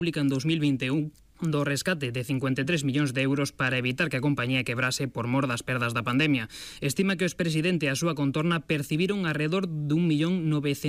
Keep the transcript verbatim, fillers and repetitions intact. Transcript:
pública en dos mil vinte e un do rescate de cincuenta e tres millóns de euros para evitar que a compañía quebrase por mor das perdas da pandemia. Estima que o expresidente e a súa contorna percibiron arredor dun millón novecentos